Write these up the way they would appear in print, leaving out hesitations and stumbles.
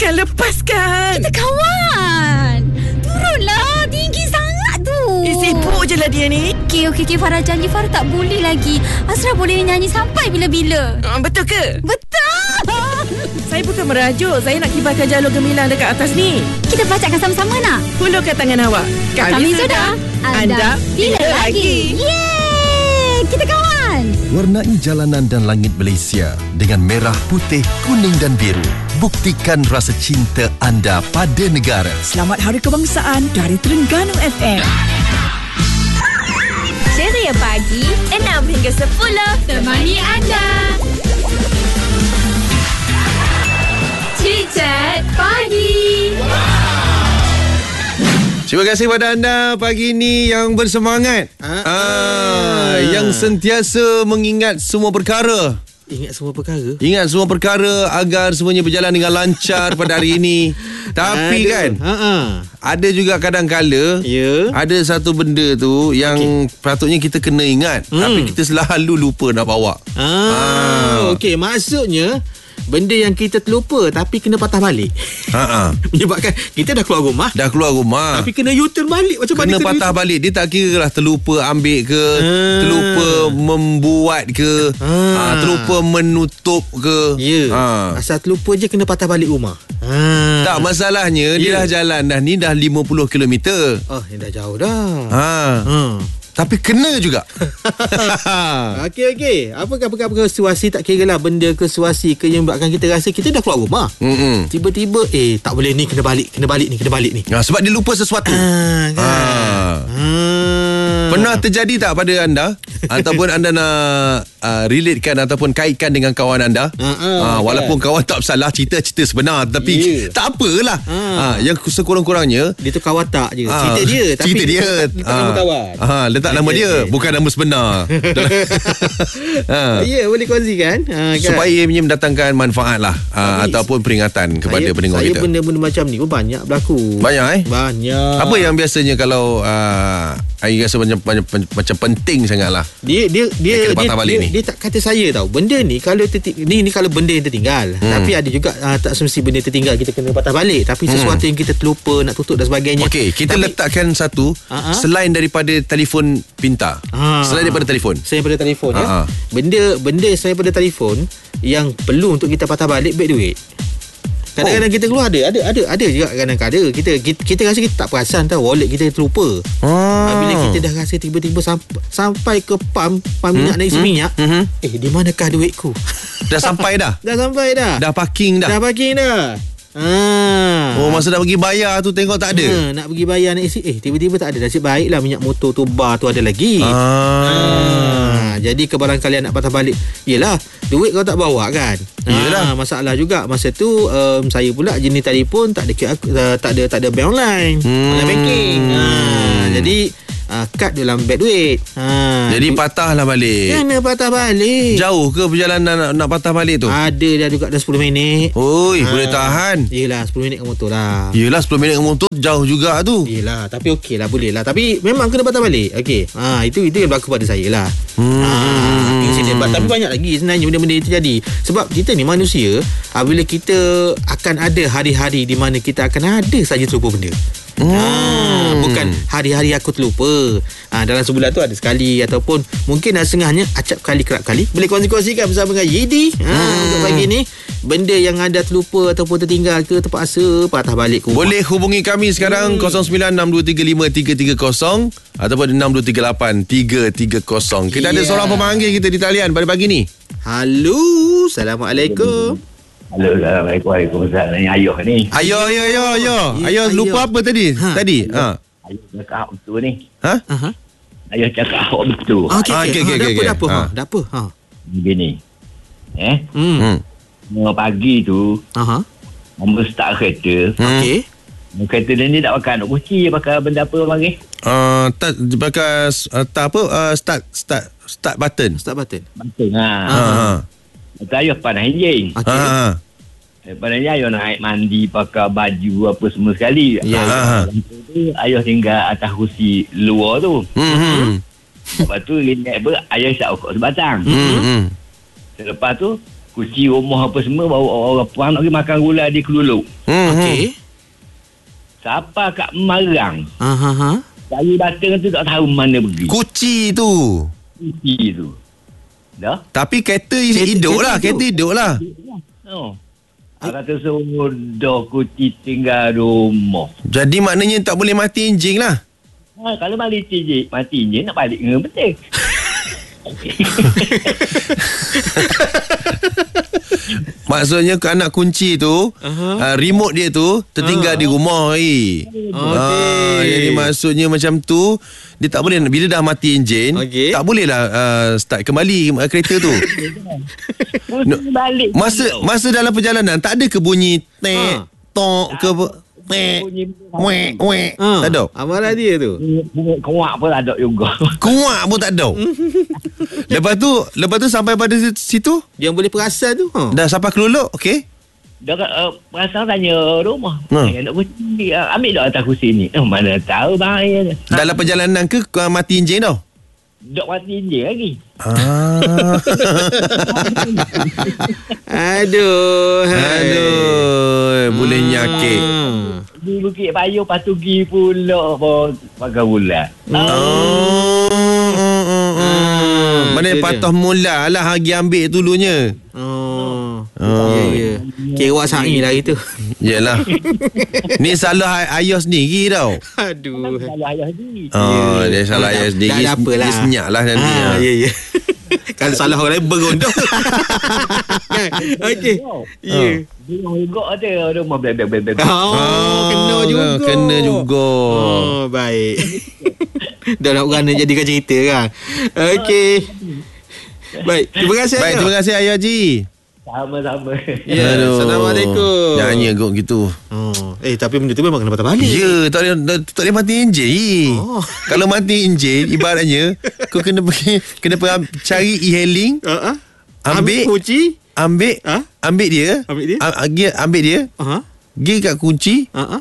Bukan lepaskan. Kita kawan. Turunlah. Tinggi sangat tu. Sibuk je lah dia ni. Okey. Farah janji Farah tak boleh lagi. Asrah boleh nyanyi sampai bila-bila. Betul ke? Betul. Saya bukan merajuk. Saya nak kibarkan jalur gemilang dekat atas ni. Kita pelacakkan sama-sama nak? Hulurkan tangan awak. Kami sudah. Anda bila lagi? Yeay. Kita kawan. Warnai jalanan dan langit Malaysia dengan merah, putih, kuning dan biru. Buktikan rasa cinta anda pada negara. Selamat Hari Kebangsaan dari Terengganu FM. Ceria pagi 6 hingga 10 temani anda. Chit-chat pagi. Terima kasih pada anda pagi ini yang bersemangat. Yang sentiasa mengingat semua perkara. Ingat semua perkara agar semuanya berjalan dengan lancar pada hari ini. Tapi ada juga kadang-kala ada satu benda tu yang patutnya kita kena ingat, tapi kita selalu lupa nak bawa. Okey, maksudnya benda yang kita terlupa tapi kena patah balik. Menyebabkan kita dah keluar rumah tapi kena U-turn balik. Macam mana kena patah balik. Dia tak kira lah terlupa ambil ke, terlupa membuat ke, terlupa menutup ke. Asal terlupa je kena patah balik rumah. Tak, masalahnya dia dah jalan dah ni dah 50 km. Ni dah jauh dah. Tapi kena juga. Okey. Apa situasi, tak kira lah benda ke situasi ke yang buatkan kita rasa kita dah keluar rumah. Tiba-tiba tak boleh ni, kena balik ni. Sebab dia lupa sesuatu. Pernah terjadi tak pada anda? Ataupun anda nak relatekan ataupun kaitkan dengan kawan anda? Walaupun kawan tak bersalah, cerita sebenar, tapi tak apalah. Yang sekurang-kurangnya dia tu kawan tak je. Cerita dia. Letak nama kawan. Letak nama dia, bukan nama sebenar. Boleh kongsikan kan? Supaya ia mendatangkan manfaat lah, ataupun peringatan kepada pendengar kita. Benda-benda macam ni pun banyak berlaku. Banyak. Apa yang biasanya kalau I rasa macam penting sangat lah, dia tak kata saya tahu benda ni kalau ni kalau benda yang tertinggal. Tapi ada juga tak semesti benda tertinggal kita kena patah balik, tapi sesuatu yang kita terlupa nak tutup dan sebagainya. Okey, kita letakkan satu selain daripada telefon pintar. Selain daripada telefon ya. Benda selain daripada telefon yang perlu untuk kita patah balik, beg duit. Kadang-kadang kita keluar ada juga kadang-kadang kita rasa kita tak perasan tau, wallet kita terlupa. Bila kita dah rasa tiba-tiba sampai ke pam minyak, nak isi minyak, di manakah duitku? Dah sampai dah. Dah parking dah. Masa nak pergi bayar tu tengok tak ada. Nak pergi bayar nak isi, tiba-tiba tak ada. Nasib baiklah minyak motor tu, bar tu ada lagi. Jadi kebarangkalian nak patah balik, yelah, duit kau tak bawa kan. Masalah juga masa tu saya pula jenis telefon tak ada bank online, online banking. Jadi kad dalam beg duit. Jadi patahlah balik. Kena patah balik. Jauh ke perjalanan nak patah balik tu? Ada dah juga dah 10 minit. Boleh tahan. Yelah 10 minit dengan motor lah. Yelah 10 minit dengan motor jauh juga tu. Yelah, tapi okey lah, boleh lah. Tapi memang kena patah balik. Okey. Itu yang berlaku pada saya lah. Tapi banyak lagi sebenarnya benda-benda yang terjadi. Sebab kita ni manusia, bila kita akan ada hari-hari di mana kita akan ada saja terlupa benda. Bukan hari-hari aku terlupa. Dalam sebulan tu ada sekali, ataupun mungkin setengahnya acap kali, kerap kali. Boleh kongsi-kongsikan bersama dengan Yedi untuk pagi ni. Benda yang anda terlupa ataupun tertinggal ke, terpaksa patah balik ke rumah. Boleh hubungi kami sekarang 0962353330 ataupun 62383330. Kita ada seorang pemanggil kita di talian pada pagi ni. Halo, Assalamualaikum. Halo, Assalamualaikum. Waalaikumsalam. Ni Ayuh ni. Ayuh lupa apa tadi? Ayuh cakap betul ni. Ayuh cakap betul. Dah apa? Begini. Pagi tu nombor start kereta. Kereta ni tak pakai anak kunci, pakai benda apa panggil? Pakai start button. Lepas Ayuh panas enjin. Lepas ni Ayuh naik mandi, pakai baju apa semua sekali. Ayuh tinggal atas kursi luar tu. Lepas tu Ayuh isap rokok sebatang. Selepas tu kunci rumah apa semua, bawa orang puan nak pergi makan gula di Keluluk. Okey. Siapa kat Marang, saya datang tu tak tahu mana pergi. Kunci tu. Kunci tu. Dah? Tapi kereta hidup lah. Kereta hidup lah. Oh. Kata sudah kunci tinggal rumah. Jadi maknanya tak boleh mati enjin lah. Kalau balik mati je nak balik dengan betul. Maksudnya anak kunci tu remote dia tu tertinggal di rumah Jadi maksudnya macam tu, dia tak boleh, bila dah mati enjin tak boleh lah start kembali kereta tu. Balik Masa dalam perjalanan tak ada ke bunyi tok ke tak ada. Amalan dia tu. Kuak pun tak ada juga. Kuak pun tak ada. Lepas tu sampai pada situ Yang boleh perasan tu. dah sampai Keluluk. Okey. Dah perasaan tanya rumah. Nak kunci ambil dah atas kursi ni. Mana tahu bahaya. Dalam perjalanan ke mati enjin tau? Dok mati je lagi. Aduh. Boleh nyakit. Di Bukit Payu lepas tu pergi pula pakai bulat. Mana patah mula lah hagi ambil dulunya. Ya. Kira awak sangi lah itu. Yalah. Ni salah ayah sendiri tau. Aduh. Salah ayah ni. Dia salah ayah sendiri. Tak apalah. Dia senyap lah nanti. Ya. Kalau salah orang lain berondong. Okey. Ya. Dia juga ada rumah bebek. Kena juga. Baik. Dah nak orang nak jadikan cerita kan. Okey. Baik, terima kasih. Baik, terima kasih Ayah Haji. Sama-sama. Ya, Assalamualaikum. Nyanyi kok gitu. Tapi benda tu memang kena patah balik. Ya, tak boleh mati enjin. Kalau mati enjin, ibaratnya kau kena pergi cari e-hailing. Ambil kunci, ambil dia. Ambil dia. Pergi kat kunci.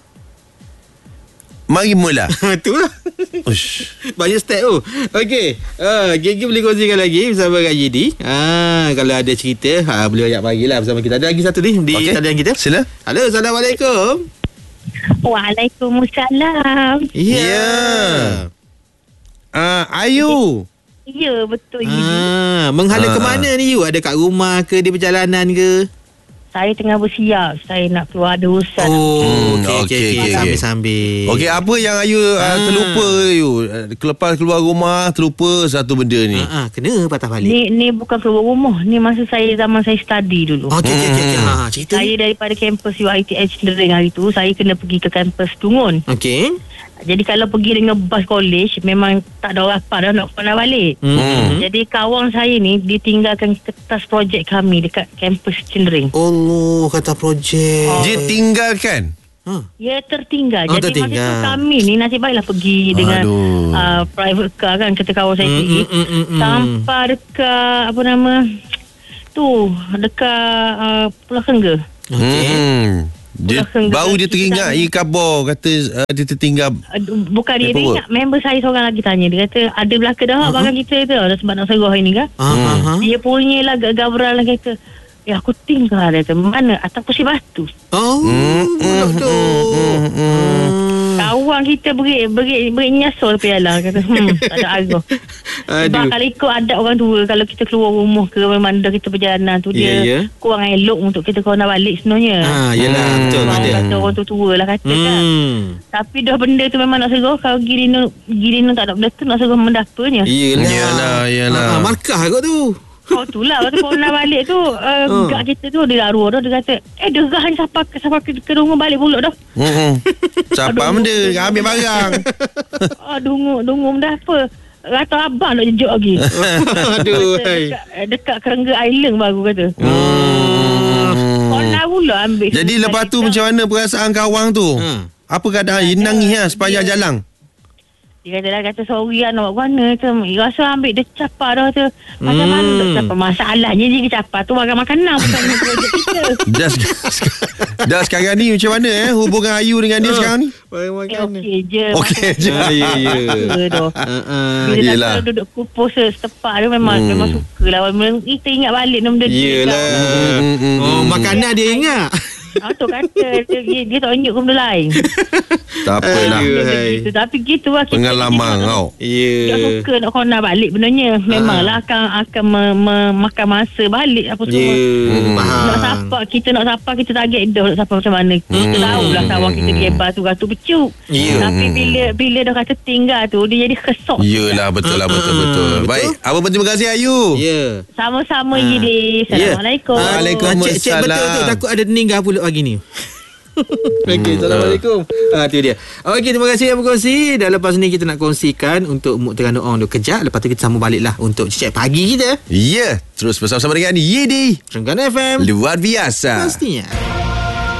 Mari mula. Itulah. Banyak step tu. Okey. Gigi boleh kongsikan lagi bersama Kak Yedi. Kalau ada cerita, boleh banyak bagilah bersama kita. Ada lagi satu ni di talian kita. Sila. Halo, Assalamualaikum. Waalaikumsalam. Ya. Ayu. Ya, betul. Menghala ke mana ni you? Ada kat rumah ke, di perjalanan ke? Saya tengah bersiap. Saya nak keluar ada urusan. Okey. Sambil-sambil. Okey, apa yang Ayu terlupa you? Lepas keluar rumah terlupa satu benda ni. Kena patah balik. Ni bukan keluar rumah. Ni masa zaman saya study dulu. Okey. Cerita saya daripada kampus UiTM Engineering hari tu, saya kena pergi ke kampus Tungun. Okey. Jadi kalau pergi dengan bas college, memang tak ada orang apa dah nak balik. Jadi kawan saya ni ditinggalkan kertas projek kami dekat kampus Engineering. Allah, kata projek. Dia tinggalkan? Ya, tertinggal. Jadi tertinggal. masa tu kami ni nasib baiklah pergi dengan private car kan, kata kawan saya pergi. Sampai dekat dekat Pulau Kengga. Dia baru dia teringat khabar kata dia tertinggal. Bukan dia ingat, member saya seorang lagi tanya. Dia kata ada belaka dah belakang kita tu sebab nak serah ini kan. Dia punya lah gabral lah kata, aku tinggal. Dia kata mana atas kursi batu. Kawan kita beri nyasol piala. Kata tak ada arah. Sebab kalau ikut adat orang tua, kalau kita keluar rumah ke mana kita perjalanan tu, dia kurang elok untuk kita nak balik sebenarnya. Yelah, betul. Kata orang tua lah kata kan. Tapi dah benda tu memang nak serah. Kalau Girino tak ada benda tu, nak serah mendapanya. Yelah. Markah kot tu. Itulah. Waktu corona balik tu, gak kita tu dia arwah dah. Dia kata derah ni siapa ke rumah balik pulak dah. Siapa benda ambil barang. Dungu dah apa. Rata abang nak jejak lagi. Dekat Kerengga Island baru kata. Corona pula ambil. Jadi lepas tu macam mana perasaan kawan tu? Apa keadaan? Nangis sepanjang jalan? Dia kata sorry lah nak buat mana tu. Rasa ambil dia capar dah tu. Macam mana nak capar? Masalahnya dia capar tu makan makanan bukan projek kita. Dah sekarang ni macam mana hubungan Ayu dengan dia sekarang ni? Okey je. Okey je. Bila dah duduk kupus setepak dia memang suka lah. Kita ingat balik benda dia. Yelah. Makanan dia ingat. Tu kata dia tak tunjuk benda lain. Tak apalah. Tapi gitu lah pengalaman kau. Dia suka nak corner balik benarnya. Memanglah akan makan masa balik apa semua. Nak sapa kita target dah nak sapa macam mana. Kita tahulah kawan kita gebar tu ratu becuk. Tapi bila dah kata tinggal tu dia jadi kesok. Yelah betul. Baik, apa pun terima kasih Ayu. Sama-sama Yidi. Assalamualaikum. Waalaikumsalam. Cek betul tu takut ada meninggal pula pagi ni. Okey, Assalamualaikum. Tu dia. Okey, terima kasih yang berkongsi. Dan lepas ni kita nak kongsikan untuk Muk Terengganu On tu kejap. Lepas tu kita sambung balik lah untuk cek pagi kita. Terus bersama-sama dengan Yidi Terengganu FM. Luar biasa. Pastinya.